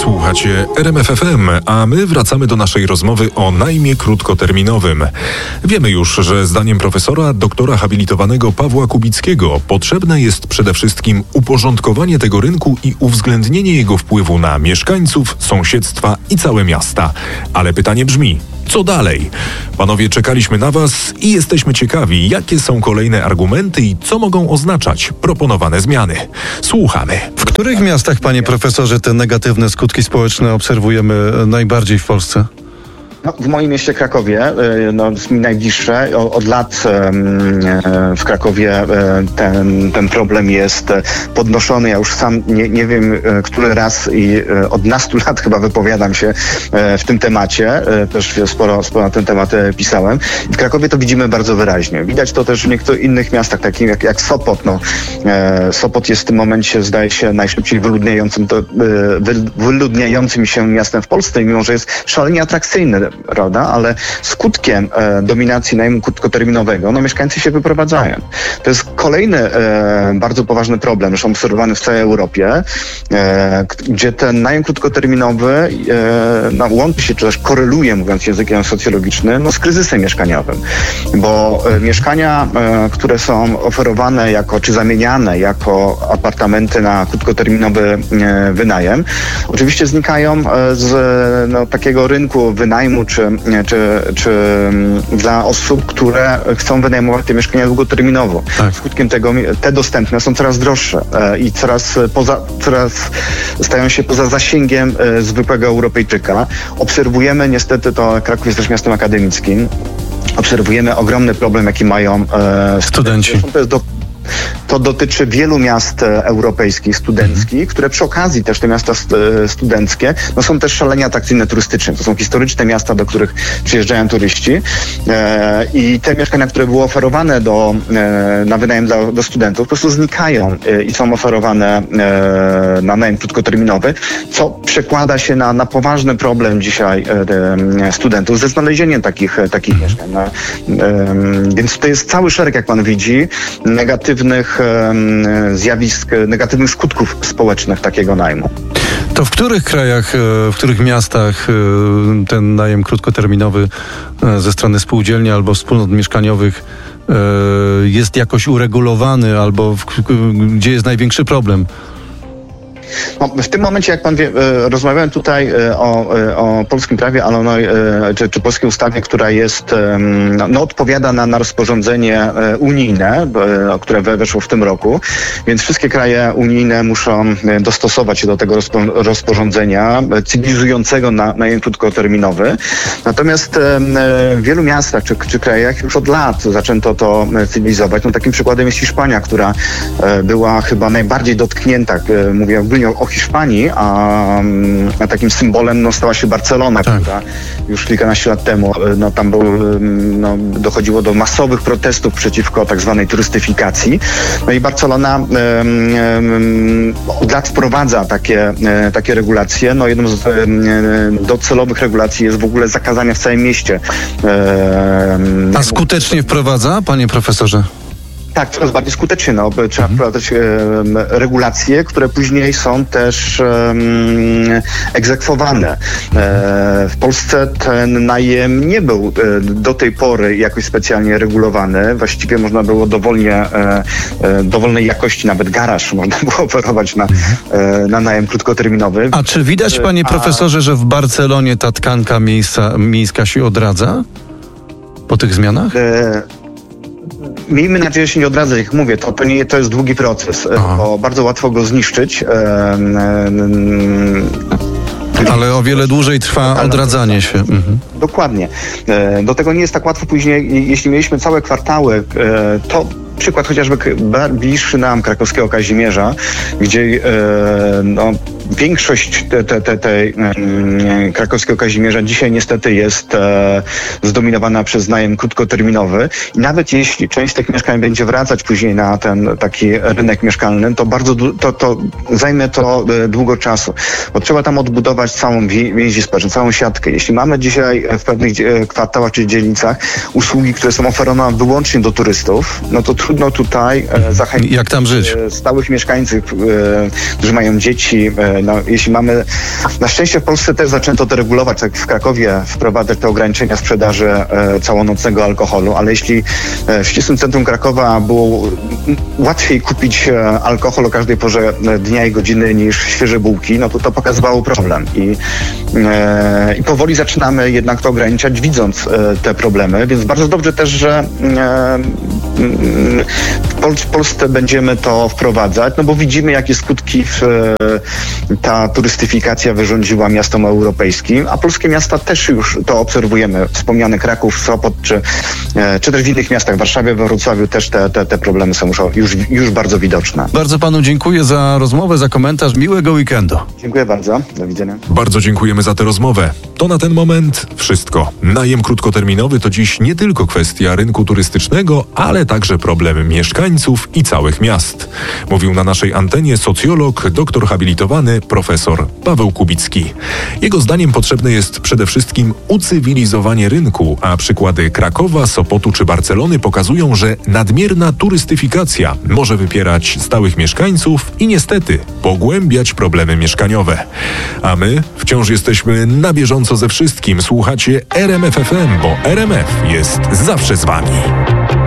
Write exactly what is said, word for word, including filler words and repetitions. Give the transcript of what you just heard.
Słuchacie R M F F M, a my wracamy do naszej rozmowy o najmie krótkoterminowym. Wiemy już, że zdaniem profesora doktora habilitowanego Pawła Kubickiego potrzebne jest przede wszystkim uporządkowanie tego rynku i uwzględnienie jego wpływu na mieszkańców, sąsiedztwa i całe miasta. Ale pytanie brzmi: co dalej? Panowie, czekaliśmy na was i jesteśmy ciekawi, jakie są kolejne argumenty i co mogą oznaczać proponowane zmiany. Słuchamy. W których miastach, panie profesorze, te negatywne skutki społeczne obserwujemy najbardziej w Polsce? No, w moim mieście Krakowie, no, jest mi najbliższe. Od lat w Krakowie ten, ten problem jest podnoszony. Ja już sam nie, nie wiem, który raz i od nastu lat chyba wypowiadam się w tym temacie. Też sporo, sporo na ten temat pisałem. W Krakowie to widzimy bardzo wyraźnie. Widać to też w niektórych innych miastach, takich jak, jak Sopot. No, Sopot jest w tym momencie, zdaje się, najszybciej wyludniającym, to, wyludniającym się miastem w Polsce, mimo że jest szalenie atrakcyjny, prawda? Ale skutkiem e, dominacji najmu krótkoterminowego, no mieszkańcy się wyprowadzają. To jest kolejny e, bardzo poważny problem, zresztą obserwowany w całej Europie, e, gdzie ten najem krótkoterminowy e, no, łączy się, czy też koreluje, mówiąc językiem socjologicznym, no, z kryzysem mieszkaniowym. Bo e, mieszkania, e, które są oferowane jako, czy zamieniane jako apartamenty na krótkoterminowy e, wynajem, oczywiście znikają e, z no, takiego rynku wynajmu, czy, czy, czy dla osób, które chcą wynajmować te mieszkania długoterminowo. Tak. Skutkiem tego te dostępne są coraz droższe e, i coraz, poza, coraz stają się poza zasięgiem e, zwykłego Europejczyka. Obserwujemy niestety, to Kraków jest też miastem akademickim, obserwujemy ogromny problem, jaki mają e, studenci. To jest do, To dotyczy wielu miast europejskich, studenckich, mhm. które przy okazji też te miasta studenckie, no są też szalenie atrakcyjne turystycznie. To są historyczne miasta, do których przyjeżdżają turyści e, i te mieszkania, które były oferowane do, e, na wynajem dla, do studentów, po prostu znikają e, i są oferowane e, na najem krótkoterminowy, co przekłada się na, na poważny problem dzisiaj e, studentów ze znalezieniem takich, takich mieszkań. No, e, więc to jest cały szereg, jak pan widzi, negatywnych zjawisk, negatywnych skutków społecznych takiego najmu. To w których krajach, w których miastach ten najem krótkoterminowy ze strony spółdzielni albo wspólnot mieszkaniowych jest jakoś uregulowany, albo w, gdzie jest największy problem? No, w tym momencie, jak pan wie, rozmawiałem tutaj o, o polskim prawie, ale no, czy, czy polskiej ustawie, która jest, no, no odpowiada na, na rozporządzenie unijne, które weszło w tym roku, więc wszystkie kraje unijne muszą dostosować się do tego rozporządzenia cywilizującego na najem krótkoterminowy. Natomiast w wielu miastach czy, czy krajach już od lat zaczęto to cywilizować. No, takim przykładem jest Hiszpania, która była chyba najbardziej dotknięta, mówię ogólnie o Hiszpanii, a, a takim symbolem no, stała się Barcelona, tak. która już kilkanaście lat temu no, tam był, no, dochodziło do masowych protestów przeciwko tak zwanej turystyfikacji. No i Barcelona um, um, od lat wprowadza takie, um, takie regulacje. No, jedną z um, docelowych regulacji jest w ogóle zakazania w całym mieście. Um, a skutecznie wprowadza, panie profesorze? Tak, coraz bardziej skutecznie. No, trzeba wprowadzać e, regulacje, które później są też e, egzekwowane. E, w Polsce ten najem nie był e, do tej pory jakoś specjalnie regulowany. Właściwie można było dowolnie, e, e, dowolnej jakości, nawet garaż można było oferować na, e, na najem krótkoterminowy. A czy widać, panie profesorze, że w Barcelonie ta tkanka miejska, miejska się odradza po tych zmianach? E, Miejmy nadzieję, że się nie odradza, jak mówię, to, to, nie, to jest długi proces, Aha. bo bardzo łatwo go zniszczyć. E, e, Ale o wiele dłużej trwa odradzanie się. Mhm. Dokładnie. E, do tego nie jest tak łatwo później, jeśli mieliśmy całe kwartały, e, to przykład chociażby bliższy nam krakowskiego Kazimierza, gdzie e, no, większość tej te, te, te, e, krakowskiego Kazimierza dzisiaj niestety jest e, zdominowana przez najem krótkoterminowy. I nawet jeśli część z tych mieszkań będzie wracać później na ten taki rynek mieszkalny, to bardzo to, to zajmie to e, długo czasu, bo trzeba tam odbudować całą więź społeczną, całą siatkę. Jeśli mamy dzisiaj w pewnych e, kwartałach czy dzielnicach usługi, które są oferowane wyłącznie do turystów, no to trudno tutaj e, zachęcić Jak tam żyć? E, stałych mieszkańców, e, którzy mają dzieci, e, No, jeśli mamy, na szczęście w Polsce też zaczęto to regulować, tak jak w Krakowie wprowadzać te ograniczenia sprzedaży e, całonocnego alkoholu, ale jeśli e, w ścisłym centrum Krakowa było łatwiej kupić e, alkohol o każdej porze dnia i godziny niż świeże bułki, no to to pokazywało problem. I, e, i powoli zaczynamy jednak to ograniczać, widząc e, te problemy, więc bardzo dobrze też, że e, w, Pol- w Polsce będziemy to wprowadzać, no bo widzimy, jakie skutki w, ta turystyfikacja wyrządziła miastom europejskim, a polskie miasta też już to obserwujemy. Wspomniany Kraków, Sopot, czy, czy też w innych miastach, w Warszawie, we Wrocławiu też te, te, te problemy są już, już bardzo widoczne. Bardzo panu dziękuję za rozmowę, za komentarz. Miłego weekendu. Dziękuję bardzo. Do widzenia. Bardzo dziękujemy za tę rozmowę. To na ten moment wszystko. Najem krótkoterminowy to dziś nie tylko kwestia rynku turystycznego, ale także problem mieszkańców i całych miast. Mówił na naszej antenie socjolog, doktor habilitowany, profesor Paweł Kubicki. Jego zdaniem potrzebne jest przede wszystkim ucywilizowanie rynku, a przykłady Krakowa, Sopotu czy Barcelony pokazują, że nadmierna turystyfikacja może wypierać stałych mieszkańców i niestety pogłębiać problemy mieszkaniowe. A my wciąż jesteśmy na bieżąco ze wszystkim. Słuchacie R M F F M, bo R M F jest zawsze z wami.